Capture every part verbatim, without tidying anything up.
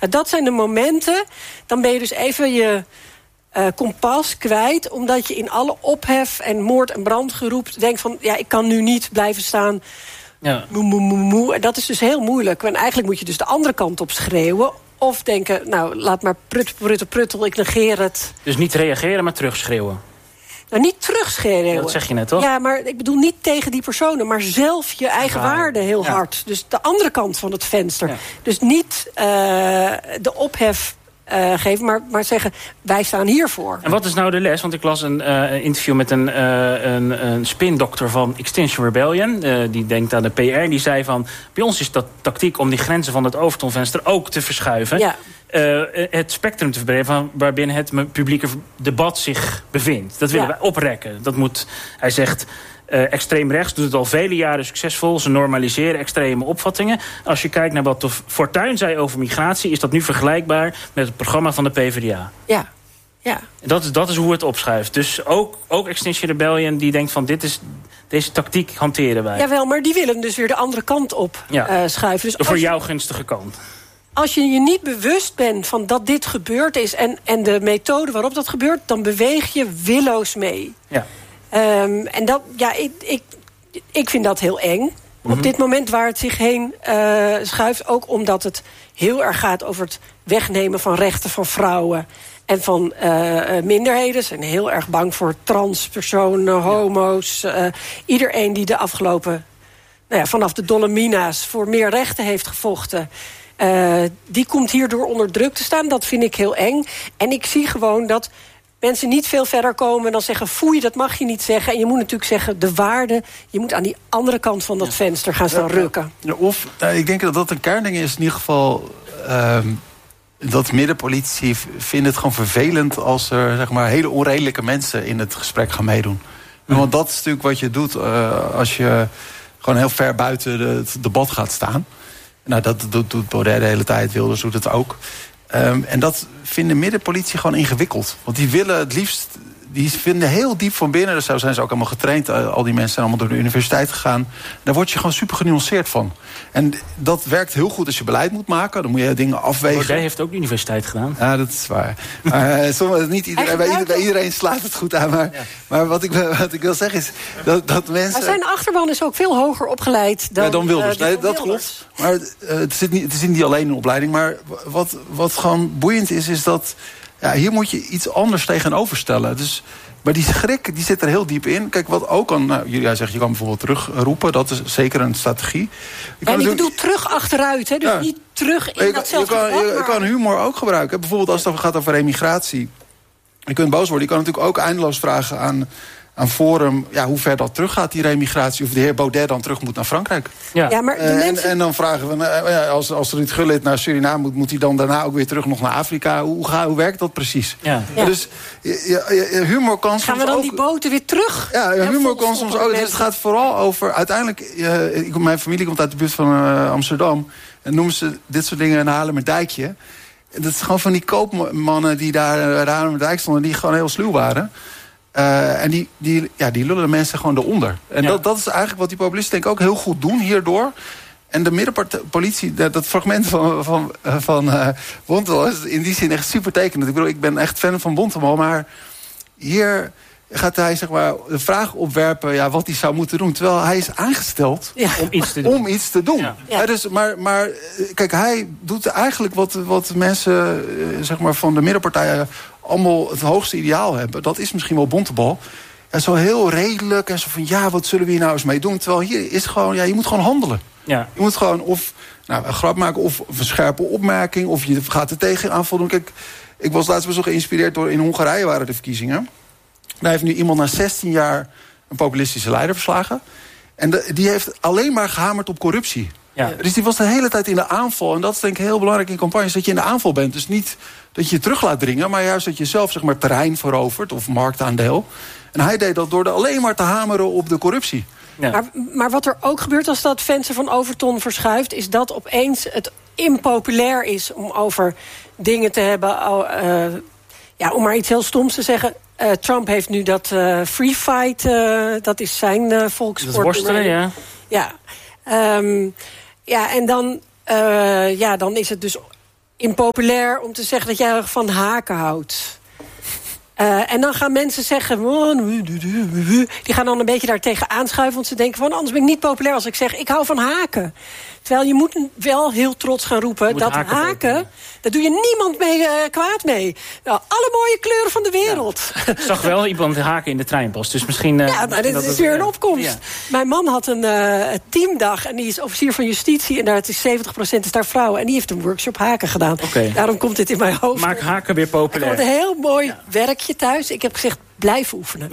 Nou, dat zijn de momenten, dan ben je dus even je uh, kompas kwijt, omdat je in alle ophef en moord en brandgeroep denkt van, ja, ik kan nu niet blijven staan. Ja. Moe, moe, moe, moe. En dat is dus heel moeilijk. En eigenlijk moet je dus de andere kant op schreeuwen. Of denken, nou, laat maar prut, prut, pruttel, ik negeer het. Dus niet reageren, maar terugschreeuwen. Nou, niet terugschreeuwen. Ja, dat zeg je net, toch? Ja, maar ik bedoel niet tegen die personen, maar zelf je eigen Waar. waarde heel ja. hard. Dus de andere kant van het venster. Ja. Dus niet uh, de ophef uh, geven, maar, maar zeggen, wij staan hiervoor. En wat is nou de les? Want ik las een uh, interview met een, uh, een, een spindokter van Extinction Rebellion. Uh, die denkt aan de P R. Die zei van, bij ons is dat tactiek om die grenzen van het Overtonvenster ook te verschuiven. Ja. Uh, het spectrum te verbreden van waarbinnen het publieke debat zich bevindt. Dat willen ja. wij oprekken. Dat moet, hij zegt, uh, extreem rechts doet het al vele jaren succesvol. Ze normaliseren extreme opvattingen. Als je kijkt naar wat de Fortuyn zei over migratie, is dat nu vergelijkbaar met het programma van de P v d A. Ja. Ja. Dat is, dat is hoe het opschuift. Dus ook, ook Extinction Rebellion die denkt van, dit is, deze tactiek hanteren wij. Jawel, maar die willen dus weer de andere kant op ja. uh, schuiven. Dus de voor jou gunstige kant. Als je je niet bewust bent van dat dit gebeurd is en, en de methode waarop dat gebeurt, dan beweeg je willoos mee. Ja. Um, en dat, ja, ik, ik, ik vind dat heel eng. Mm-hmm. Op dit moment waar het zich heen uh, schuift. Ook omdat het heel erg gaat over het wegnemen van rechten van vrouwen en van uh, minderheden. Ze zijn heel erg bang voor transpersonen, homo's. Uh, iedereen die de afgelopen, nou ja, vanaf de Dolomina's voor meer rechten heeft gevochten, Uh, die komt hierdoor onder druk te staan. Dat vind ik heel eng. En ik zie gewoon dat mensen niet veel verder komen en dan zeggen, foei, dat mag je niet zeggen. En je moet natuurlijk zeggen, de waarde, je moet aan die andere kant van dat ja. venster gaan staan ja, rukken. Ja, of, uh, ik denk dat dat een kernding is, in ieder geval, Uh, dat middenpolitici vinden het gewoon vervelend als er, zeg maar, hele onredelijke mensen in het gesprek gaan meedoen. Mm. Want dat is natuurlijk wat je doet uh, als je gewoon heel ver buiten de, het debat gaat staan. Nou, dat doet, doet Baudet de hele tijd, Wilders doet het ook. Um, en dat vinden middenpolitici gewoon ingewikkeld. Want die willen het liefst, die vinden heel diep van binnen, dus zo zijn ze ook allemaal getraind, al die mensen zijn allemaal door de universiteit gegaan. Daar word je gewoon super genuanceerd van. En dat werkt heel goed als je beleid moet maken. Dan moet je dingen afwegen. Baudet heeft ook de universiteit gedaan. Ja, dat is waar. Maar uh, sommige, niet iedereen, bij, iedereen, bij iedereen slaat het goed aan. Maar, ja. maar wat, ik, wat ik wil zeggen is dat, dat mensen. Maar zijn achterban is ook veel hoger opgeleid dan, ja, dan Wilders. Uh, nee, dat klopt. Maar uh, het, zit niet, het is niet alleen een opleiding. Maar wat, wat gewoon boeiend is, is dat ja, hier moet je iets anders tegenover stellen. Dus, maar die schrik die zit er heel diep in. Kijk, wat ook kan, nou, jij zegt, je kan bijvoorbeeld terugroepen. Dat is zeker een strategie. Je en ik bedoel terug achteruit, hè? Dus ja. niet terug in je, datzelfde je kan, geval, je, je kan humor ook gebruiken. Bijvoorbeeld als het gaat over emigratie. Je kunt boos worden. Je kan natuurlijk ook eindeloos vragen aan, aan Forum, ja, hoe ver dat terug gaat, die remigratie. Of de heer Baudet dan terug moet naar Frankrijk. Ja. Ja, maar de uh, mensen... en, en dan vragen we, uh, als, als Ruud Gullit naar Suriname moet, moet hij dan daarna ook weer terug nog naar Afrika. Hoe, ga, hoe werkt dat precies? Ja. Ja. Dus je, je, humor kan soms gaan we dan ook, die boten weer terug? Ja, ja humor kan soms ook. Dus het gaat vooral over, uiteindelijk, uh, ik, mijn familie komt uit de buurt van uh, Amsterdam. En noemen ze dit soort dingen een Haarlemmerdijkje. Dat is gewoon van die koopmannen die daar uh, de Haarlemmerdijk stonden, die gewoon heel sluw waren. Uh, en die, die, ja, die lullen de mensen gewoon eronder. En ja. dat, dat is eigenlijk wat die populisten denk ik ook heel goed doen hierdoor. En de middenpolitie, dat, dat fragment van, van, van uh, Bontemal is in die zin echt super tekenend. Ik bedoel, ik ben echt fan van Bontemal, maar hier gaat hij, zeg maar, de vraag opwerpen, ja, wat hij zou moeten doen. Terwijl hij is aangesteld ja. om iets te doen. Om iets te doen. Ja. Ja. Ja, dus, maar, maar kijk, hij doet eigenlijk wat, wat mensen, zeg maar, van de middenpartijen allemaal het hoogste ideaal hebben. Dat is misschien wel Bontebal. En zo heel redelijk en zo van, ja, wat zullen we hier nou eens mee doen? Terwijl hier is gewoon, ja, je moet gewoon handelen. Ja. Je moet gewoon of nou, een grap maken of een scherpe opmerking, of je gaat er tegenaanval doen. Kijk, ik was laatst best wel geïnspireerd door, in Hongarije waren de verkiezingen. Daar heeft nu iemand na zestien jaar een populistische leider verslagen. En de, die heeft alleen maar gehamerd op corruptie. Ja. Dus die was de hele tijd in de aanval. En dat is denk ik heel belangrijk in campagnes, dat je in de aanval bent. Dus niet dat je je terug laat dringen, maar juist dat je zelf, zeg maar, terrein verovert of marktaandeel. En hij deed dat door er alleen maar te hameren op de corruptie. Ja. Maar, maar wat er ook gebeurt als dat venster van Overton verschuift, is dat opeens het impopulair is om over dingen te hebben. Uh, ja, om maar iets heel stoms te zeggen. Uh, Trump heeft nu dat uh, free fight, uh, dat is zijn uh, volkssport. Dat is worstelen, ja. Ja, um, ja en dan, uh, ja, dan is het dus impopulair om te zeggen dat jij van haken houdt. Uh, en dan gaan mensen zeggen... Oh, die gaan dan een beetje daar tegen aanschuiven... want ze denken van, anders ben ik niet populair als ik zeg... ik hou van haken. Terwijl je moet wel heel trots gaan roepen... dat haken, haken daar doe je niemand mee uh, kwaad mee. Nou, alle mooie kleuren van de wereld. Ja. Ik zag wel iemand haken in de treinpost. Dus misschien... Uh, ja, maar dit is weer een opkomst. Ja. Mijn man had een uh, teamdag... en die is officier van justitie... en daar is zeventig procent is daar vrouwen... en die heeft een workshop haken gedaan. Okay. Daarom komt dit in mijn hoofd. Maak haken weer populair. Er komt een heel mooi ja. werkje thuis. Ik heb gezegd... blijf oefenen.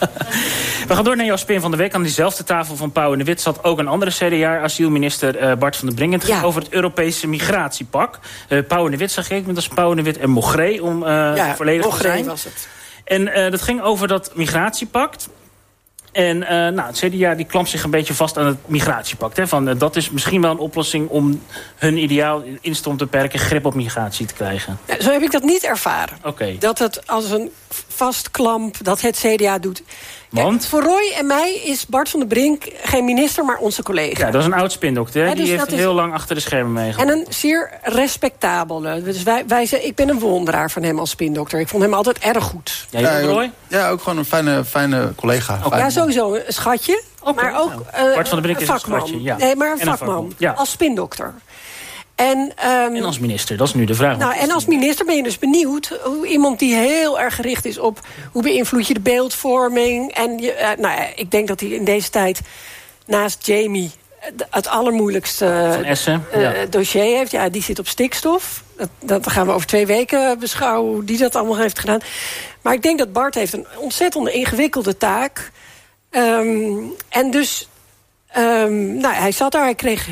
We gaan door naar jouw spin van de week. Aan diezelfde tafel van Pauw en de Wit zat ook een andere C D A-asielminister uh, Bart van der Brink. Het ging ja. over het Europese migratiepak. Uh, Pauw en de Wit zag ik, met als Pauw en de Wit en Mogré om uh, ja, volledig Mogré te zijn. Was het. En uh, dat ging over dat migratiepact. En uh, nou, het C D A die klampt zich een beetje vast aan het migratiepact. Hè, van, uh, dat is misschien wel een oplossing om hun ideaal instroom te beperken... grip op migratie te krijgen. Ja, zo heb ik dat niet ervaren. Okay. Dat het als een vastklamp dat het C D A doet. Want? Ja, voor Roy en mij is Bart van der Brink geen minister, maar onze collega. Ja, dat is een oud spindokter. Ja, dus die heeft heel lang achter de schermen meegeholpen. En een zeer respectabele. Dus wij, wij, ik ben een bewonderaar van hem als spindokter. Ik vond hem altijd erg goed. Ja, ja, Roy? Ja, ook gewoon een fijne, fijne collega. Okay. Ja, sowieso een schatje. Okay. Maar ook nou, uh, Bart van der Brink is een schatje. Ja. Nee, maar een en vakman. Een vakman. Ja. Als spindokter. En, um, en als minister, dat is nu de vraag. Nou, en als minister ben je dus benieuwd... hoe iemand die heel erg gericht is op... hoe beïnvloed je de beeldvorming. En je, uh, nou ja, ik denk dat hij in deze tijd... naast Jamie het allermoeilijkste Van Essen, uh, ja. dossier heeft. Ja, die zit op stikstof. Dat, dat gaan we over twee weken beschouwen... hoe die dat allemaal heeft gedaan. Maar ik denk dat Bart heeft een ontzettend ingewikkelde taak. Um, en dus... Um, nou, hij zat daar, hij kreeg...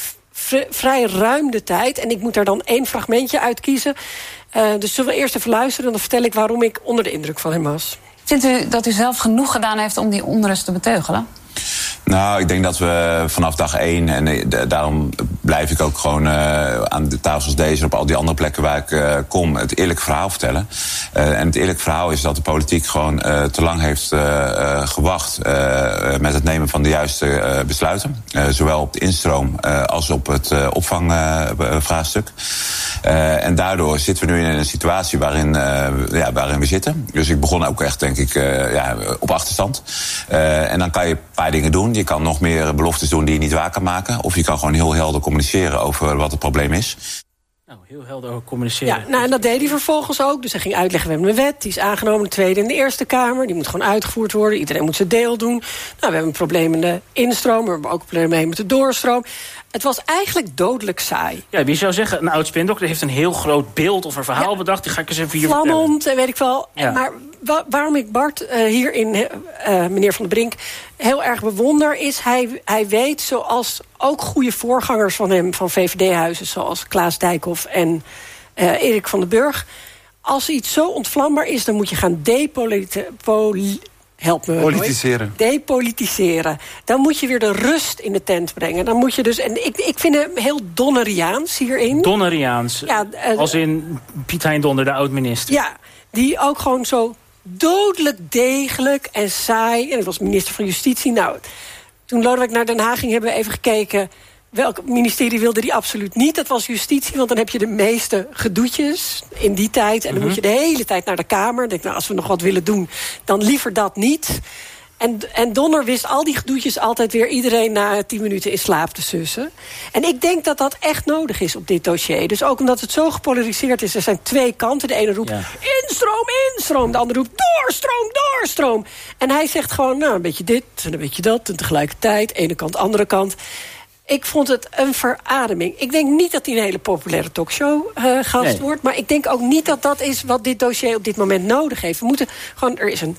vrij ruim de tijd. En ik moet daar dan één fragmentje uit kiezen. Uh, dus zullen we eerst even luisteren... en dan vertel ik waarom ik onder de indruk van hem was. Vindt u dat u zelf genoeg gedaan heeft om die onrust te beteugelen? Nou, ik denk dat we vanaf dag één... en de, daarom blijf ik ook gewoon uh, aan de tafels als deze... op al die andere plekken waar ik uh, kom... het eerlijke verhaal vertellen. Uh, en het eerlijke verhaal is dat de politiek gewoon uh, te lang heeft uh, uh, gewacht... Uh, met het nemen van de juiste uh, besluiten. Uh, zowel op de instroom uh, als op het uh, opvangvraagstuk. Uh, uh, en daardoor zitten we nu in een situatie waarin, uh, ja, waarin we zitten. Dus ik begon ook echt, denk ik, uh, ja, op achterstand. Uh, en dan kan je een paar dingen doen. Je kan nog meer beloftes doen die je niet waar kan maken. Of je kan gewoon heel helder communiceren over wat het probleem is. Nou, heel helder communiceren. Ja, nou, en dat deed hij vervolgens ook. Dus hij ging uitleggen, we hebben een wet, die is aangenomen... de Tweede en de Eerste Kamer, die moet gewoon uitgevoerd worden. Iedereen moet zijn deel doen. Nou, we hebben een probleem met de instroom... we hebben ook een probleem met de doorstroom. Het was eigenlijk dodelijk saai. Ja, wie zou zeggen, een oud spindokter heeft een heel groot beeld... of een verhaal ja. bedacht, die ga ik eens even hier Vlammend, en weet ik wel. Ja. Maar wa- waarom ik Bart uh, hierin, uh, meneer Van der Brink... heel erg bewonder is, hij, hij weet, zoals ook goede voorgangers van hem... van V V D-huizen, zoals Klaas Dijkhoff en uh, Erik van den Burg... als iets zo ontvlambaar is, dan moet je gaan depolitiseren. Help me. Politiseren. Depolitiseren. Dan moet je weer de rust in de tent brengen. Dan moet je dus, en ik, ik vind hem heel Donneriaans hierin. Donneriaans? Ja, uh, als in Piet Hein Donner, de oud-minister. Ja, die ook gewoon zo dodelijk degelijk en saai... en ik was minister van Justitie. Nou, toen Lodewijk naar Den Haag ging, hebben we even gekeken... welk ministerie wilde die absoluut niet? Dat was Justitie, want dan heb je de meeste gedoetjes in die tijd. En dan mm-hmm. moet je de hele tijd naar de Kamer. Denk, nou, als we nog wat willen doen, dan liever dat niet. En, en Donner wist al die gedoetjes altijd weer... iedereen na tien minuten in slaap te sussen. En ik denk dat dat echt nodig is op dit dossier. Dus ook omdat het zo gepolariseerd is. Er zijn twee kanten. De ene roept ja. instroom, instroom. De andere roept doorstroom, doorstroom. En hij zegt gewoon, nou, een beetje dit en een beetje dat. En tegelijkertijd, ene kant, andere kant... Ik vond het een verademing. Ik denk niet dat hij een hele populaire talkshow uh, gast nee. wordt. Maar ik denk ook niet dat dat is wat dit dossier op dit moment nodig heeft. We moeten gewoon, er is een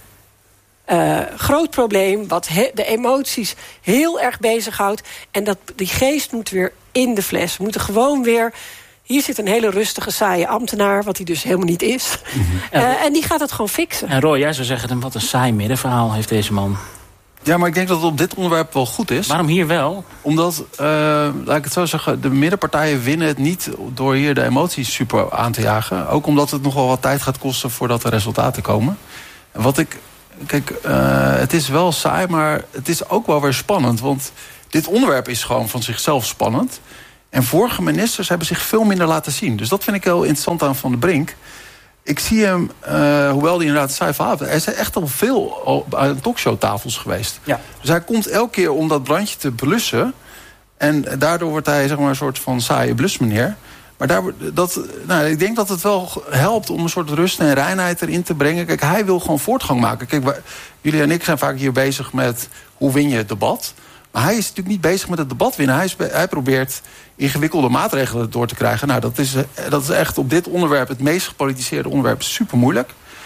uh, groot probleem wat he, de emoties heel erg bezighoudt. En dat, die geest moet weer in de fles. We moeten gewoon weer... Hier zit een hele rustige, saaie ambtenaar, wat hij dus helemaal niet is. Mm-hmm. Uh, en die gaat het gewoon fixen. En Roy, jij zou zeggen, wat een saai middenverhaal heeft deze man. Ja, maar ik denk dat het op dit onderwerp wel goed is. Waarom hier wel? Omdat, uh, laat ik het zo zeggen... de middenpartijen winnen het niet door hier de emoties super aan te jagen. Ook omdat het nogal wat tijd gaat kosten voordat er resultaten komen. En wat ik... Kijk, uh, het is wel saai, maar het is ook wel weer spannend. Want dit onderwerp is gewoon van zichzelf spannend. En vorige ministers hebben zich veel minder laten zien. Dus dat vind ik heel interessant aan Van der Brink. Ik zie hem, uh, hoewel hij inderdaad saai verhaal heeft, hij is echt al veel aan talkshowtafels geweest. Ja. Dus hij komt elke keer om dat brandje te blussen. En daardoor wordt hij zeg maar een soort van saaie blusmeneer. Maar daar, dat, nou, ik denk dat het wel helpt om een soort rust en reinheid erin te brengen. Kijk, hij wil gewoon voortgang maken. Kijk, wij, jullie en ik zijn vaak hier bezig met hoe win je het debat. Maar hij is natuurlijk niet bezig met het debat winnen. Hij, is, hij probeert ingewikkelde maatregelen door te krijgen. Nou, dat is, dat is echt op dit onderwerp, het meest gepolitiseerde onderwerp, super moeilijk.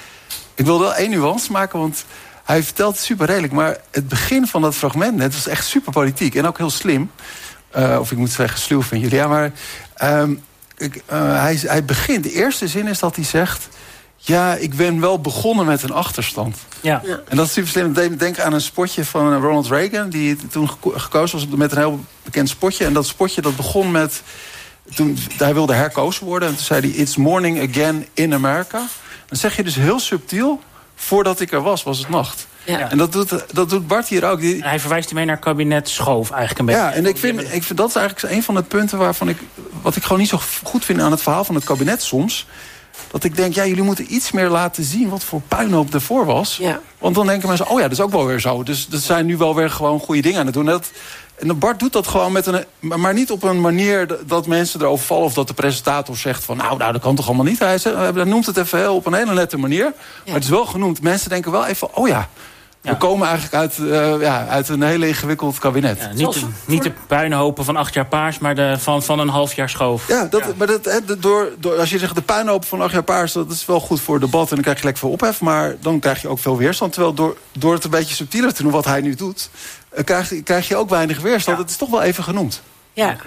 Ik wil wel één nuance maken, want hij vertelt het super redelijk. Maar het begin van dat fragment net was echt super politiek. En ook heel slim. Uh, of ik moet zeggen, sluw van jullie. Ja, maar um, ik, uh, hij, hij begint, de eerste zin is dat hij zegt, ja, ik ben wel begonnen met een achterstand. Ja. Ja. En dat is super slim. Denk aan een spotje van Ronald Reagan, die toen gekozen was met een heel bekend spotje. En dat spotje dat begon met, toen hij wilde herkozen worden. En toen zei hij, it's morning again in America. Dan zeg je dus heel subtiel, voordat ik er was, was het nacht. Ja. En dat doet, dat doet Bart hier ook. Die... Hij verwijst hiermee naar kabinet Schoof eigenlijk een beetje. Ja, en ik vind, ik vind dat is eigenlijk een van de punten waarvan ik, wat ik gewoon niet zo goed vind aan het verhaal van het kabinet soms. Dat ik denk, ja, jullie moeten iets meer laten zien wat voor puinhoop ervoor was. Ja. Want dan denken mensen, oh ja, dat is ook wel weer zo. Dus dat zijn nu wel weer gewoon goede dingen aan het doen. Dat, en Bart doet dat gewoon met een, maar niet op een manier dat mensen erover vallen, of dat de presentator zegt van, nou, nou dat kan toch allemaal niet. Hij, hij noemt het even heel, op een hele nette manier. Ja. Maar het is wel genoemd. Mensen denken wel even, oh ja, we ja. komen eigenlijk uit, uh, ja, uit een hele ingewikkeld kabinet. Ja, niet, de, niet de puinhopen van acht jaar Paars, maar de, van, van een half jaar Schoof. Ja, dat, ja. maar dat, he, door, door, als je zegt de puinhopen van acht jaar Paars, dat is wel goed voor het debat en dan krijg je lekker veel ophef, maar dan krijg je ook veel weerstand. Terwijl door, door het een beetje subtieler te doen wat hij nu doet, uh, krijg, krijg je ook weinig weerstand. Ja. Het is toch wel even genoemd. Ja.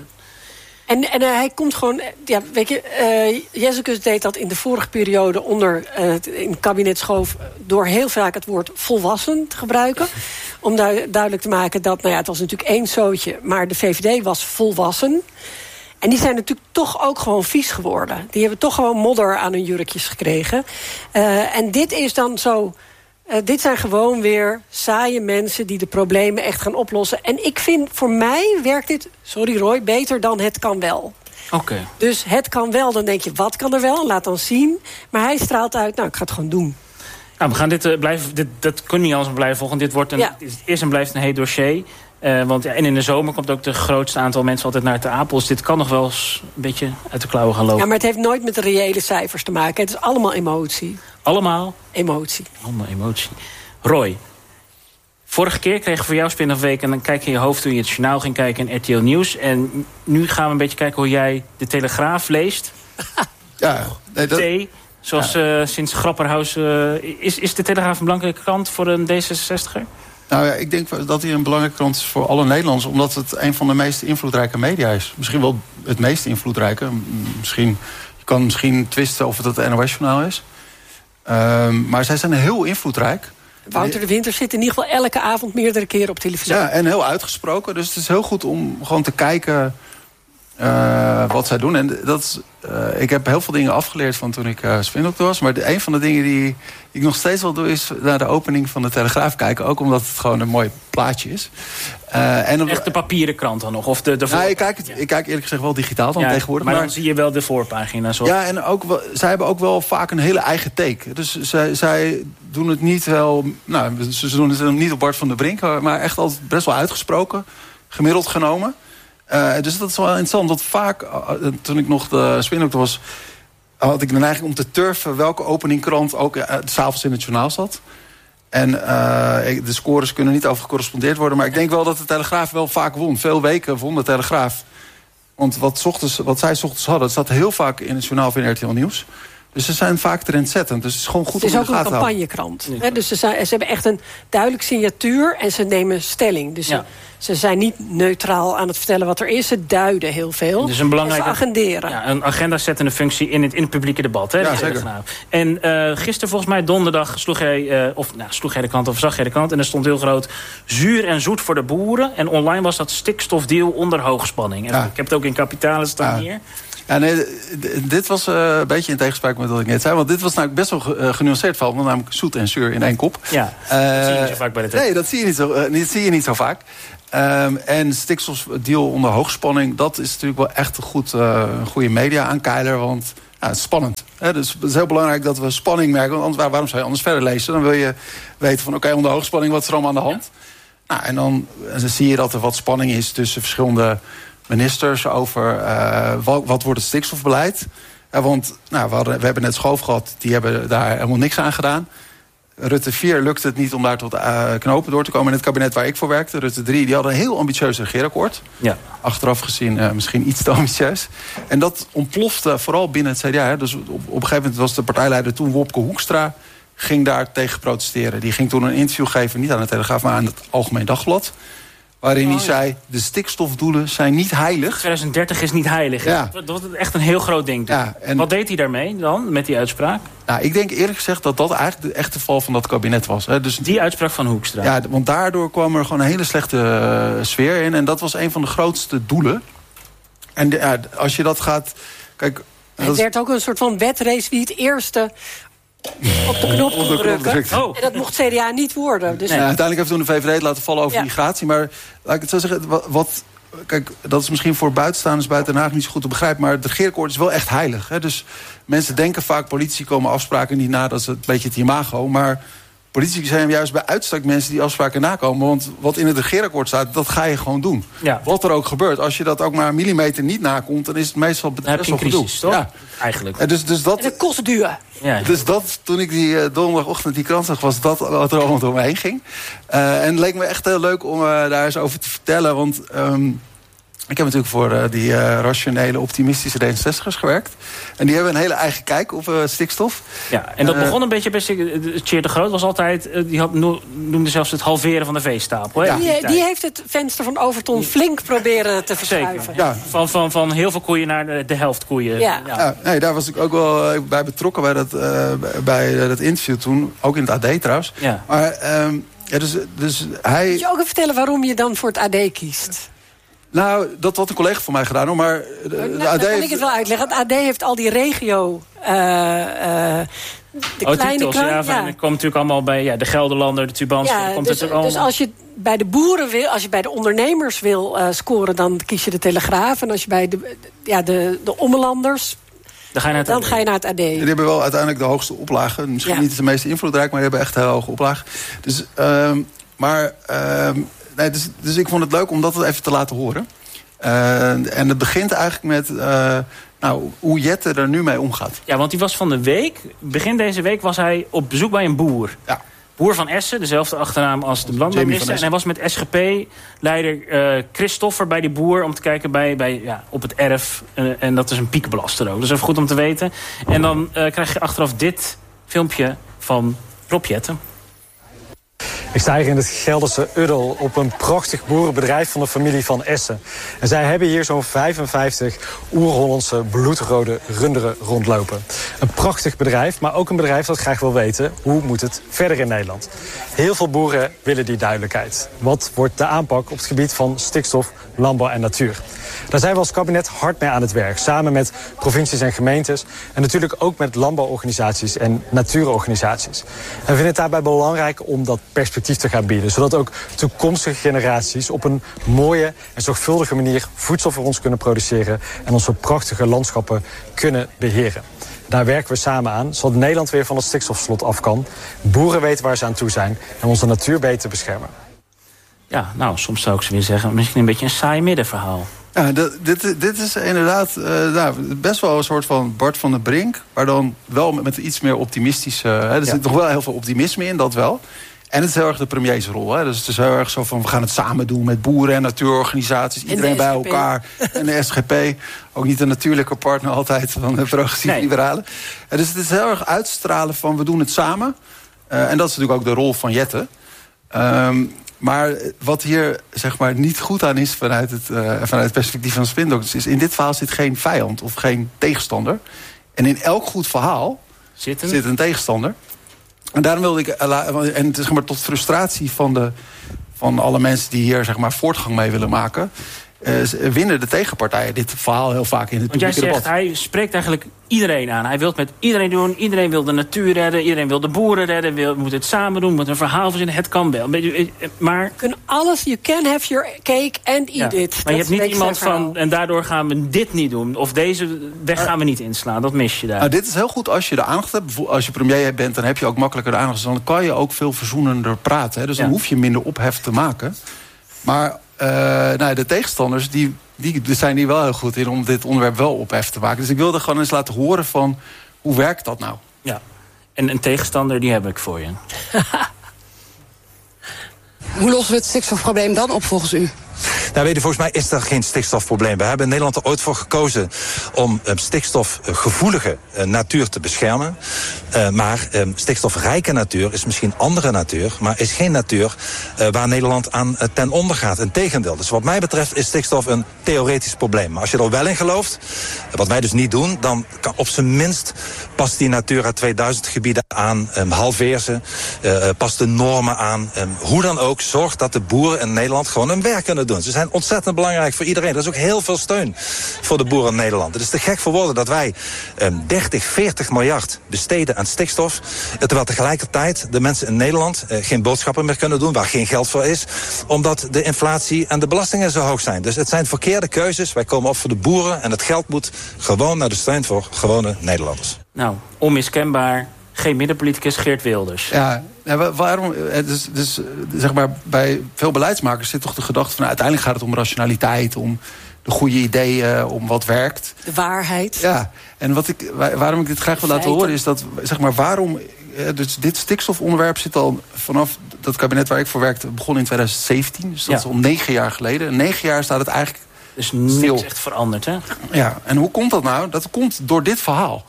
En, en uh, hij komt gewoon, ja, weet je, uh, Jezus deed dat in de vorige periode onder uh, in kabinet Schoof door heel vaak het woord volwassen te gebruiken. Om du- duidelijk te maken dat, nou ja, het was natuurlijk één zootje, maar de V V D was volwassen. En die zijn natuurlijk toch ook gewoon vies geworden. Die hebben toch gewoon modder aan hun jurkjes gekregen. Uh, en dit is dan zo. Uh, dit zijn gewoon weer saaie mensen die de problemen echt gaan oplossen. En ik vind, voor mij werkt dit, sorry Roy, beter dan het kan wel. Oké. Okay. Dus het kan wel, dan denk je, wat kan er wel? Laat dan zien. Maar hij straalt uit, nou, ik ga het gewoon doen. Nou, we gaan dit uh, blijven, dit, dat kunnen niet anders blijven volgen. Dit wordt een, ja. dit is en blijft een heet dossier. Uh, want ja, en in de zomer komt ook de grootste aantal mensen altijd naar Ter Apel. Dus dit kan nog wel eens een beetje uit de klauwen gaan lopen. Ja, maar het heeft nooit met de reële cijfers te maken. Het is allemaal emotie. Allemaal? Emotie. Allemaal emotie. Roy, vorige keer kregen we voor jou Spin of Week en dan kijk je in je hoofd toen je het journaal ging kijken in R T L Nieuws. En nu gaan we een beetje kijken hoe jij de Telegraaf leest. Ja. Nee, dat... T, zoals ja. uh, sinds Grapperhaus. Uh, is, is de Telegraaf een belangrijke krant voor een D zesenzestiger? Nou ja, ik denk dat hij een belangrijke krant is voor alle Nederlanders, omdat het een van de meest invloedrijke media is. Misschien wel het meest invloedrijke. Misschien, je kan misschien twisten of het het N O S-journaal is. Um, maar zij zijn heel invloedrijk. Wouter de Winter zit in ieder geval elke avond meerdere keren op televisie. Ja, en heel uitgesproken. Dus het is heel goed om gewoon te kijken uh, wat zij doen. En dat is, uh, ik heb heel veel dingen afgeleerd van toen ik uh, spindokter was. Maar de, een van de dingen die, die ik nog steeds wel doe, is naar de opening van de Telegraaf kijken. Ook omdat het gewoon een mooi plaatje is. Uh, en op, Echt de papieren krant dan nog? Of de, de nou, ik, kijk het, ja. ik kijk eerlijk gezegd wel digitaal dan ja, tegenwoordig. Maar, maar dan zie je wel de voorpagina. Zo. Ja, en ook wel, zij hebben ook wel vaak een hele eigen take. Dus zij, zij doen het niet wel. Nou, ze doen het niet op Bart van der Brink, maar echt altijd best wel uitgesproken. Gemiddeld genomen. Uh, dus dat is wel interessant. Want vaak, uh, toen ik nog de spindokter was, had ik de neiging om te turfen welke openingkrant ook uh, 's avonds in het journaal zat. En uh, de scores kunnen niet over gecorrespondeerd worden. Maar ik denk wel dat de Telegraaf wel vaak won. Veel weken won de Telegraaf. Want wat, ochtends, wat zij 's ochtends hadden, dat staat heel vaak in het journaal van R T L Nieuws. Dus ze zijn vaak trendzettend. Dus het is gewoon goed om in de gaten te houden. Het is ook een campagnekrant. Hè? Dus ze, zijn, ze hebben echt een duidelijk signatuur en ze nemen stelling. Dus ja. ze, ze zijn niet neutraal aan het vertellen wat er is. Ze duiden heel veel. Dus een belangrijke, en ze agenderen. Ja, een agenda-zettende functie in het, in het publieke debat. Hè? Ja, zeker. En uh, gisteren, volgens mij donderdag, sloeg jij, uh, of, nou, sloeg jij de krant of zag jij de krant. En er stond heel groot zuur en zoet voor de boeren. En online was dat stikstofdeal onder hoogspanning. En ja. Ik heb het ook in kapitalen staan ja. hier. Ja, nee, dit was uh, een beetje in tegenspraak met wat ik net zei. Want dit was nou best wel uh, genuanceerd verhaal. Want namelijk zoet en zuur in één kop. Ja, uh, dat zie je niet zo vaak bij de tekst. Nee, dat zie je niet zo, uh, dat zie je niet zo vaak. Um, en stikstofdeal onder hoogspanning, dat is natuurlijk wel echt een goed, uh, goede media-aankeiler. Want ja, het is spannend. Hè? Dus het is heel belangrijk dat we spanning merken. Want anders, waarom zou je anders verder lezen? Dan wil je weten van oké, okay, onder hoogspanning, wat is er allemaal aan de hand? Ja. Nou, en dan, dan zie je dat er wat spanning is tussen verschillende ministers over uh, wat, wat wordt het stikstofbeleid. Ja, want nou, we, hadden, we hebben net Schoof gehad, die hebben daar helemaal niks aan gedaan. Rutte vier lukte het niet om daar tot uh, knopen door te komen in het kabinet waar ik voor werkte. Rutte drie, die hadden een heel ambitieus regeerakkoord. Ja. Achteraf gezien uh, misschien iets te ambitieus. En dat ontplofte vooral binnen het C D A. Hè. Dus op, op een gegeven moment was de partijleider toen Wopke Hoekstra, ging daar tegen protesteren. Die ging toen een interview geven, niet aan de Telegraaf, maar aan het Algemeen Dagblad. Waarin oh, hij zei, de stikstofdoelen zijn niet heilig. twintig dertig is niet heilig. Ja. Dat was echt een heel groot ding. Ja, en wat deed hij daarmee dan, met die uitspraak? Nou, ik denk eerlijk gezegd dat dat eigenlijk de echte val van dat kabinet was. Hè. Dus die uitspraak van Hoekstra? Ja, want daardoor kwam er gewoon een hele slechte uh, sfeer in. En dat was een van de grootste doelen. En de, ja, als je dat gaat... Kijk, het dat werd ook een soort van wetrace wie het eerste op de knop te drukken. Oh. En dat mocht C D A niet worden. Dus nee, uiteindelijk heeft toen de V V D het laten vallen over ja. migratie. Maar laat ik het zo zeggen, wat, wat... Kijk, dat is misschien voor buitenstaanders buiten Den Haag niet zo goed te begrijpen, maar het regeerakkoord is wel echt heilig. Hè? Dus mensen denken vaak, politici komen afspraken niet na, dat is een beetje het imago. Maar politici zijn juist bij uitstek mensen die afspraken nakomen. Want wat in het regeerakkoord staat, dat ga je gewoon doen. Ja. Wat er ook gebeurt. Als je dat ook maar een millimeter niet nakomt, dan is het meestal best wel gedoe. Crisis, toch? Ja. Eigenlijk. En dus, dus dat, en dat kost duur. Ja. Dus dat, toen ik die uh, donderdagochtend die krant zag, was dat wat er allemaal door me heen ging. Uh, en het leek me echt heel leuk om uh, daar eens over te vertellen. Want um, ik heb natuurlijk voor uh, die uh, rationele, optimistische D zestigers gewerkt. En die hebben een hele eigen kijk op uh, stikstof. Ja, en dat uh, begon een beetje bij Tjeerd de Groot. Was altijd, uh, die had, noemde zelfs het halveren van de veestapel. Hè? Ja. Die, die heeft het venster van Overton flink proberen te verschuiven. Ja. Van, van, van heel veel koeien naar de, de helft koeien. Ja. Ja. Ja, nee, daar was ik ook wel uh, bij betrokken bij dat, uh, bij uh, dat interview toen. Ook in het A D trouwens. Ja. Maar um, ja, dus, dus hij... Moet je ook even vertellen waarom je dan voor het A D kiest? Nou, dat had een collega van mij gedaan, hoor. Maar de, nou, de A D dan kan heeft... ik het wel uitleggen. Het A D heeft al die regio... Uh, uh, de oh, kleine titels, ja, van, ja. Dat komt natuurlijk allemaal bij ja, de Gelderlander, de Tubanse. Ja, komt dus, het allemaal... dus als je bij de boeren wil, als je bij de ondernemers wil uh, scoren, dan kies je de Telegraaf. En als je bij de, ja, de, de ommelanders... Dan ga je naar het, dan ga je naar het A D. Die hebben wel uiteindelijk de hoogste oplagen. Misschien ja. niet de meeste invloedrijk, maar die hebben echt een heel hoge oplagen. Dus, um, maar, um, nee, dus, dus ik vond het leuk om dat even te laten horen. Uh, en het begint eigenlijk met uh, nou, hoe Jette er nu mee omgaat. Ja, want die was van de week, begin deze week was hij op bezoek bij een boer. Ja. Boer van Essen, dezelfde achternaam als de landbouwminister. En hij was met S G P-leider uh, Christoffer bij die boer om te kijken bij, bij, ja, op het erf. Uh, en dat is een piekbelaster ook. Dat is even goed om te weten. En dan uh, krijg je achteraf dit filmpje van Rob Jette. Ik sta hier in het Gelderse Uddel op een prachtig boerenbedrijf van de familie van Essen. En zij hebben hier zo'n vijfenvijftig oer-Hollandse bloedrode runderen rondlopen. Een prachtig bedrijf, maar ook een bedrijf dat graag wil weten hoe moet het verder in Nederland. Heel veel boeren willen die duidelijkheid. Wat wordt de aanpak op het gebied van stikstof, landbouw en natuur? Daar zijn we als kabinet hard mee aan het werk. Samen met provincies en gemeentes. En natuurlijk ook met landbouworganisaties en natuurorganisaties. En we vinden het daarbij belangrijk om dat perspectief te gaan bieden. Zodat ook toekomstige generaties op een mooie en zorgvuldige manier voedsel voor ons kunnen produceren. En onze prachtige landschappen kunnen beheren. Daar werken we samen aan, zodat Nederland weer van het stikstofslot af kan. Boeren weten waar ze aan toe zijn en onze natuur beter beschermen. Ja, nou, soms zou ik ze weer zeggen, misschien een beetje een saai middenverhaal. Ja, dit, dit is inderdaad uh, nou, best wel een soort van Bart van der Brink, maar dan wel met, met iets meer optimistisch. Uh, hè, er zit nog wel heel veel optimisme in, dat wel. En het is heel erg de premiersrol. Hè. Dus het is heel erg zo van, we gaan het samen doen met boeren en natuurorganisaties. Iedereen bij elkaar. En de S G P. Ook niet een natuurlijke partner altijd van de progressieve nee. liberalen. En dus het is heel erg uitstralen van, we doen het samen. Uh, en dat is natuurlijk ook de rol van Jette. Um, maar wat hier zeg maar niet goed aan is vanuit het, uh, vanuit het perspectief van Spindokters, is in dit verhaal zit geen vijand of geen tegenstander. En in elk goed verhaal zit een, zit een tegenstander. En daarom wilde ik, en het is zeg maar tot frustratie van, de, van alle mensen die hier zeg maar voortgang mee willen maken. uh, winnen de tegenpartijen dit verhaal heel vaak in het publieke debat. Want jij zegt, hij spreekt eigenlijk iedereen aan. Hij wil het met iedereen doen. Iedereen wil de natuur redden. Iedereen wil de boeren redden. Wil, moet het samen doen. Moet een verhaal verzinnen. Het kan wel. Maar je kunt alles. You can have your cake and eat ja, it. Maar je hebt niet iemand van, en daardoor gaan we dit niet doen. Of deze weg gaan we niet inslaan. Dat mis je daar. Nou, dit is heel goed als je de aandacht hebt. Als je premier bent, dan heb je ook makkelijker de aandacht. Dan kan je ook veel verzoenender praten. Hè. Dus dan ja. hoef je minder ophef te maken. Maar uh, nou, de tegenstanders, die, die zijn hier wel heel goed in om dit onderwerp wel ophef te maken. Dus ik wilde gewoon eens laten horen van, hoe werkt dat nou? Ja, en een tegenstander, die heb ik voor je. Hoe lossen we het stikstofprobleem dan op volgens u? Nou, weet je, volgens mij is er geen stikstofprobleem. We hebben in Nederland er ooit voor gekozen om um, stikstofgevoelige uh, natuur te beschermen. Uh, maar um, stikstofrijke natuur is misschien andere natuur, maar is geen natuur uh, waar Nederland aan uh, ten onder gaat. Integendeel. Dus wat mij betreft is stikstof een theoretisch probleem. Maar als je er wel in gelooft, uh, wat wij dus niet doen, dan kan op zijn minst past die Natura tweeduizend gebieden aan, um, halveer ze, uh, past de normen aan. Um, hoe dan ook, zorg dat de boeren in Nederland gewoon hun werk kunnen doen. Ze zijn ontzettend belangrijk voor iedereen. Er is ook heel veel steun voor de boeren in Nederland. Het is te gek voor woorden dat wij um, dertig, veertig miljard besteden aan stikstof, terwijl tegelijkertijd de mensen in Nederland uh, geen boodschappen meer kunnen doen, waar geen geld voor is, omdat de inflatie en de belastingen zo hoog zijn. Dus het zijn verkeerde keuzes. Wij komen op voor de boeren en het geld moet gewoon naar de steun voor gewone Nederlanders. Nou, onmiskenbaar. Geen middenpoliticus, Geert Wilders. Ja, waarom? Dus, dus, zeg maar, bij veel beleidsmakers zit toch de gedachte van, nou, uiteindelijk gaat het om rationaliteit, om de goede ideeën, om wat werkt. De waarheid. Ja, en wat ik, waarom ik dit graag wil laten horen is dat, zeg maar, waarom, dus dit stikstofonderwerp zit al vanaf dat kabinet waar ik voor werkte, begon in twintig zeventien, dus dat ja. is al negen jaar geleden. In negen jaar staat het eigenlijk dus niks stil. Echt veranderd, hè? Ja, en hoe komt dat nou? Dat komt door dit verhaal.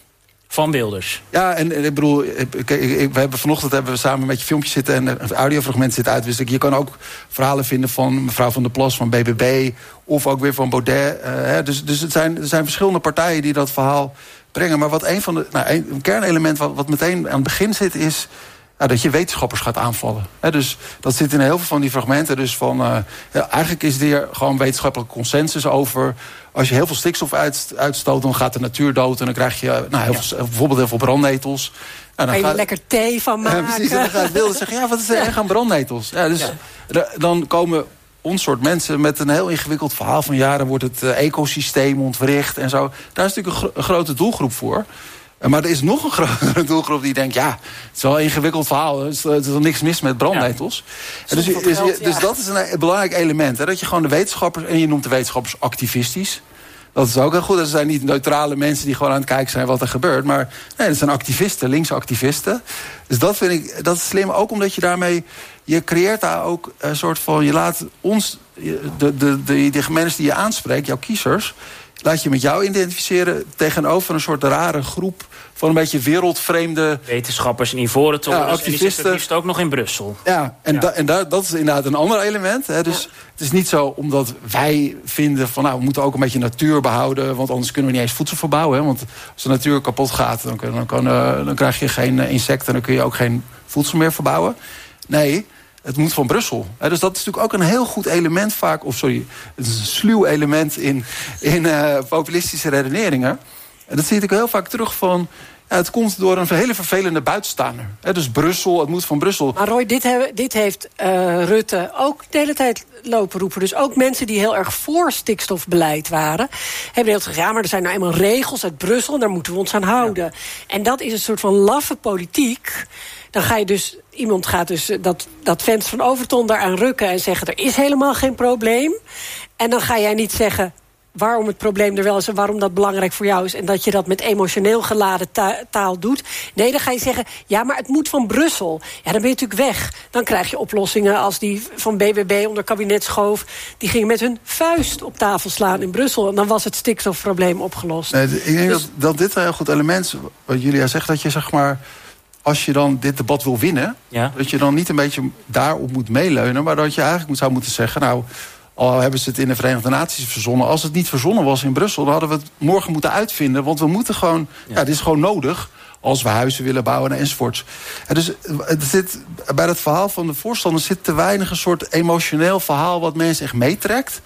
Van Wilders. Ja, en, en ik bedoel, ik, ik, ik, we hebben vanochtend hebben we samen met je filmpjes zitten en een audiofragment zitten uitwisselen. Je kan ook verhalen vinden van mevrouw Van der Plas van B B B of ook weer van Baudet. Uh, hè. Dus, dus het zijn, er zijn verschillende partijen die dat verhaal brengen. Maar wat een van de, nou, een, een kernelement wat, wat meteen aan het begin zit is, ja, dat je wetenschappers gaat aanvallen. He, dus dat zit in heel veel van die fragmenten. Dus van, uh, ja, eigenlijk is er gewoon wetenschappelijke consensus over, als je heel veel stikstof uit, uitstoot, dan gaat de natuur dood en dan krijg je nou, heel ja. veel, bijvoorbeeld heel veel brandnetels. En dan kan je er lekker thee van maken. Ja, precies, en dan gaat Wilders zeggen, ja, wat is er erg aan brandnetels? Ja, dus ja. dan komen ons soort mensen met een heel ingewikkeld verhaal van, ja, dan wordt het uh, ecosysteem ontwricht en zo. Daar is natuurlijk een, gro- een grote doelgroep voor. Maar er is nog een grotere doelgroep die denkt, ja, het is wel een ingewikkeld verhaal. Er is, er is niks mis met brandnetels. Ja. Dus, dus, geld, dus ja. dat is een belangrijk element. Hè, dat je gewoon de wetenschappers, en je noemt de wetenschappers activistisch. Dat is ook heel goed. Dat zijn niet neutrale mensen die gewoon aan het kijken zijn wat er gebeurt. Maar nee, dat zijn activisten, linkse activisten. Dus dat vind ik, dat is slim. Ook omdat je daarmee, je creëert daar ook een soort van, je laat ons, de, de, de, de, de mensen die je aanspreekt, jouw kiezers, laat je met jou identificeren tegenover een soort rare groep van een beetje wereldvreemde wetenschappers in ivoren toren. Ja, activisten. En die zitten liefst ook nog in Brussel. Ja, en, ja. Da, en da, dat is inderdaad een ander element. Hè. Dus ja. Het is niet zo omdat wij vinden van, nou, we moeten ook een beetje natuur behouden, want anders kunnen we niet eens voedsel verbouwen. Hè. Want als de natuur kapot gaat, dan, dan, kan, uh, dan krijg je geen uh, insecten en dan kun je ook geen voedsel meer verbouwen. Nee, het moet van Brussel. He, dus dat is natuurlijk ook een heel goed element vaak, of sorry, het is een sluw element in, in uh, populistische redeneringen. En dat zie ik heel vaak terug van, ja, het komt door een hele vervelende buitenstaander. He, dus Brussel, het moet van Brussel. Maar Roy, dit, hebben, dit heeft uh, Rutte ook de hele tijd lopen roepen. Dus ook mensen die heel erg voor stikstofbeleid waren, hebben heel gezegd, ja, maar er zijn nou eenmaal regels uit Brussel en daar moeten we ons aan houden. Ja. En dat is een soort van laffe politiek. Dan ga je dus, iemand gaat dus dat, dat venster van Overton daaraan rukken en zeggen, er is helemaal geen probleem. En dan ga jij niet zeggen waarom het probleem er wel is en waarom dat belangrijk voor jou is en dat je dat met emotioneel geladen ta- taal doet. Nee, dan ga je zeggen, ja, maar het moet van Brussel. Ja, dan ben je natuurlijk weg. Dan krijg je oplossingen als die van B B B onder kabinet schoof. Die gingen met hun vuist op tafel slaan in Brussel. En dan was het stikstofprobleem opgelost. Nee, ik denk dus, dat, dat dit een heel goed element is. Wat Julia zegt, dat je zeg maar, als je dan dit debat wil winnen, ja. dat je dan niet een beetje daarop moet meeleunen, maar dat je eigenlijk zou moeten zeggen, nou, al hebben ze het in de Verenigde Naties verzonnen, als het niet verzonnen was in Brussel, dan hadden we het morgen moeten uitvinden. Want we moeten gewoon, ja, ja dit is gewoon nodig als we huizen willen bouwen en enzovoorts. En dus het zit, bij dat verhaal van de voorstanders zit te weinig een soort emotioneel verhaal wat mensen echt meetrekt.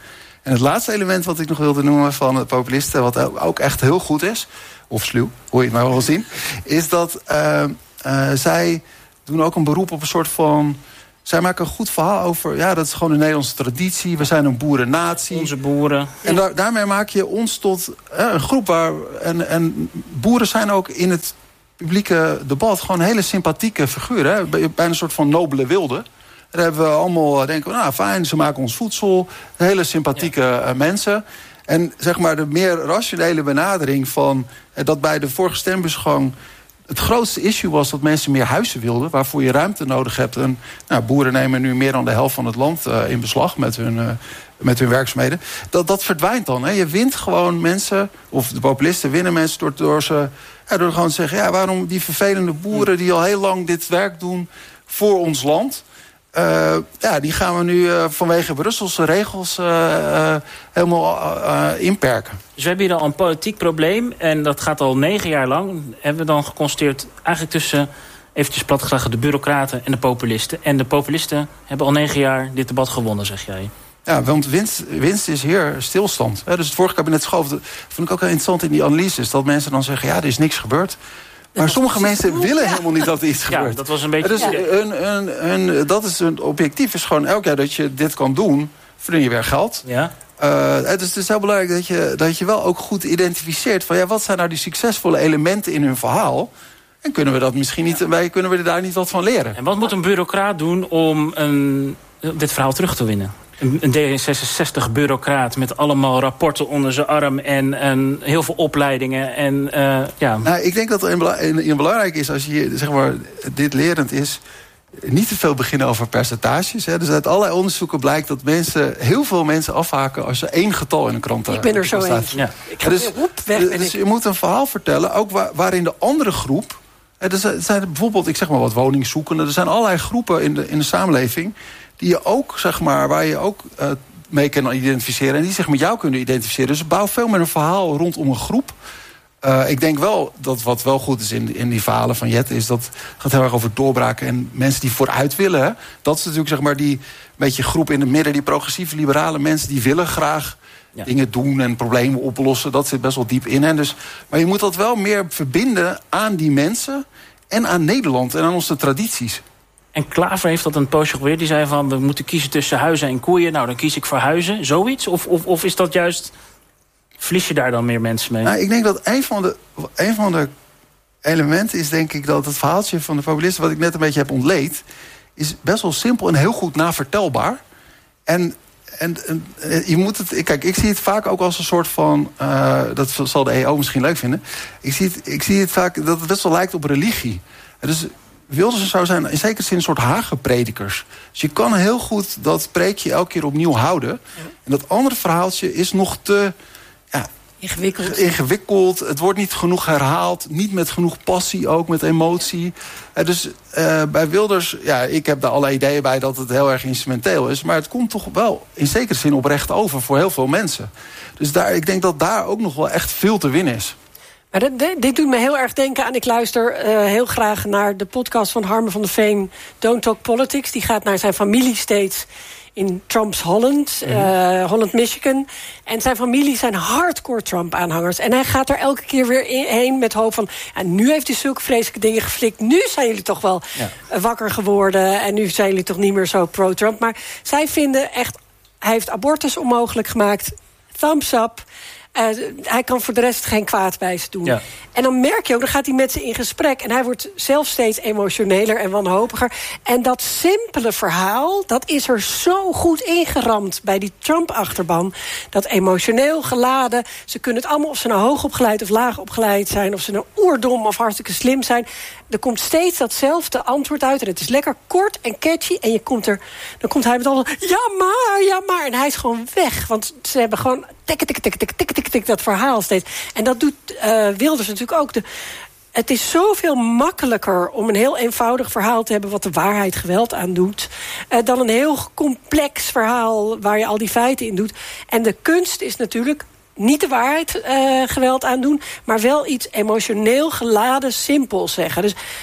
En het laatste element wat ik nog wilde noemen van de populisten, wat ook echt heel goed is, of sluw, hoe je het maar wil zien, is dat uh, uh, zij doen ook een beroep op een soort van... Zij maken een goed verhaal over... ja, dat is gewoon een Nederlandse traditie. We zijn een boerennatie. Onze boeren. En da- daarmee maak je ons tot eh, een groep waar... En, en boeren zijn ook in het publieke debat... gewoon hele sympathieke figuren. Hè? Bijna een soort van nobele wilde. Daar hebben we allemaal denken... nou, fijn, ze maken ons voedsel. Hele sympathieke ja. uh, mensen. En zeg maar de meer rationele benadering van... Uh, dat bij de vorige stembusgang... Het grootste issue was dat mensen meer huizen wilden... waarvoor je ruimte nodig hebt. En, nou, boeren nemen nu meer dan de helft van het land uh, in beslag... met hun, uh, met hun werkzaamheden. Dat, dat verdwijnt dan. Hè. Je wint gewoon mensen... of de populisten winnen mensen door, door, ze, ja, door gewoon te zeggen... ja, waarom die vervelende boeren die al heel lang dit werk doen... voor ons land... Uh, ja, die gaan we nu uh, vanwege Brusselse regels uh, uh, helemaal uh, inperken. Dus we hebben hier al een politiek probleem. En dat gaat al negen jaar lang. Hebben we dan geconstateerd eigenlijk tussen... eventjes platgeslagen de bureaucraten en de populisten. En de populisten hebben al negen jaar dit debat gewonnen, zeg jij. Ja, want winst, winst is hier stilstand. Hè, dus het vorige kabinet schoof... Dat vond ik ook heel interessant in die analyses... dat mensen dan zeggen, ja, er is niks gebeurd... Maar sommige mensen willen ja. helemaal niet dat er iets gebeurt. Ja, dat was een beetje... Dus ja. een, een, een, dat is een objectief. Is gewoon elk jaar dat je dit kan doen, verdien je weer geld. Ja. Uh, dus het is heel belangrijk dat je, dat je wel ook goed identificeert... van ja, wat zijn nou die succesvolle elementen in hun verhaal... en kunnen we dat misschien niet, ja. wij, kunnen we daar niet wat van leren. En wat moet een bureaucraat doen om een, dit verhaal terug te winnen? Een D zesenzestig-bureaucraat met allemaal rapporten onder zijn arm... en, en heel veel opleidingen. En, uh, ja. Nou, ik denk dat het een, een belangrijk is als je zeg maar, dit lerend is... niet te veel beginnen over percentages. Hè. Dus uit allerlei onderzoeken blijkt dat mensen, heel veel mensen afhaken... als er één getal in een krant staat. Ik ben er zo eens. Ja. Ik ga dus, roep weg. Dus, en dus ik... je moet een verhaal vertellen, ook waar, waarin de andere groep... Hè, er zijn bijvoorbeeld, ik zeg maar wat woningzoekenden... er zijn allerlei groepen in de, in de samenleving... die je ook, zeg maar, waar je ook uh, mee kan identificeren... en die zich met jou kunnen identificeren. Dus bouw veel meer een verhaal rondom een groep. Uh, ik denk wel dat wat wel goed is in, in die verhalen van Jette... is dat het gaat heel erg over doorbraken en mensen die vooruit willen. Hè? Dat is natuurlijk zeg maar die beetje groep in het midden... die progressieve liberale mensen die willen graag... Ja. dingen doen en problemen oplossen. Dat zit best wel diep in hen. Dus, maar je moet dat wel meer verbinden aan die mensen... en aan Nederland en aan onze tradities. En Klaver heeft dat een poosje geprobeerd. Die zei van, we moeten kiezen tussen huizen en koeien. Nou, dan kies ik voor huizen. Zoiets? Of, of, of is dat juist... verlies je daar dan meer mensen mee? Nou, ik denk dat een van de, een van de elementen is, denk ik... dat het verhaaltje van de populisten... wat ik net een beetje heb ontleed... is best wel simpel en heel goed navertelbaar. En... En, en je moet het... Kijk, ik zie het vaak ook als een soort van... Uh, dat zal de E O misschien leuk vinden. Ik zie, het, ik zie het vaak dat het best wel lijkt op religie. Dus Wilders zou zijn in zekere zin een soort Hagenpredikers. Dus je kan heel goed dat preekje elke keer opnieuw houden. Ja. En dat andere verhaaltje is nog te... Ja, Ingewikkeld. Ingewikkeld. Het wordt niet genoeg herhaald. Niet met genoeg passie, ook met emotie. Uh, dus uh, bij Wilders... Ja, ik heb daar alle ideeën bij dat het heel erg instrumenteel is. Maar het komt toch wel in zekere zin oprecht over voor heel veel mensen. Dus daar, ik denk dat daar ook nog wel echt veel te winnen is. Maar dit, dit doet me heel erg denken aan... Ik luister uh, heel graag naar de podcast van Harmen van der Veen... Don't Talk Politics. Die gaat naar zijn familie steeds... in Trumps Holland, uh, Holland, Michigan. En zijn familie zijn hardcore Trump-aanhangers. En hij gaat er elke keer weer heen met hoop van... Ja, nu heeft hij zulke vreselijke dingen geflikt. Nu zijn jullie toch wel ja. wakker geworden. En nu zijn jullie toch niet meer zo pro-Trump. Maar zij vinden echt... Hij heeft abortus onmogelijk gemaakt. Thumbs up. Uh, hij kan voor de rest geen kwaad bij ze doen. Ja. En dan merk je ook, dan gaat hij met ze in gesprek... en hij wordt zelf steeds emotioneler en wanhopiger. En dat simpele verhaal, dat is er zo goed ingeramd... bij die Trump-achterban. Dat emotioneel geladen. Ze kunnen het allemaal, of ze nou hoog opgeleid of laag opgeleid zijn... of ze nou oerdom of hartstikke slim zijn... er komt steeds datzelfde antwoord uit. En het is lekker kort en catchy. En je komt er, dan komt hij met al... Ja maar, ja maar. En hij is gewoon weg. Want ze hebben gewoon... tik, tik, tik, tik, tik, tik, tik, dat verhaal steeds. En dat doet uh, Wilders natuurlijk ook. De, het is zoveel makkelijker om een heel eenvoudig verhaal te hebben... wat de waarheid geweld aandoet... Uh, dan een heel complex verhaal waar je al die feiten in doet. En de kunst is natuurlijk... niet de waarheid uh, geweld aandoen... maar wel iets emotioneel geladen simpel zeggen. Dus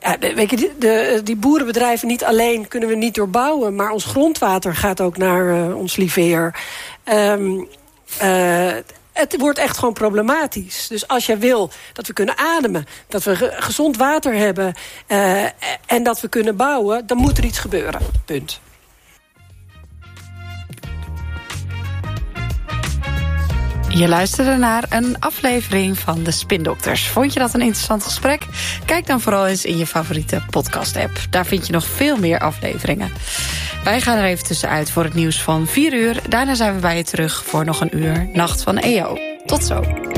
Ja, weet je, de, de, die boerenbedrijven niet alleen kunnen we niet doorbouwen, maar ons grondwater gaat ook naar uh, ons liveer. Um, uh, Het wordt echt gewoon problematisch. Dus als jij wil dat we kunnen ademen, dat we gezond water hebben uh, en dat we kunnen bouwen, dan moet er iets gebeuren. Punt. Je luisterde naar een aflevering van de Spindokters. Vond je dat een interessant gesprek? Kijk dan vooral eens in je favoriete podcast-app. Daar vind je nog veel meer afleveringen. Wij gaan er even tussenuit voor het nieuws van vier uur. Daarna zijn we bij je terug voor nog een uur Nacht van E O. Tot zo.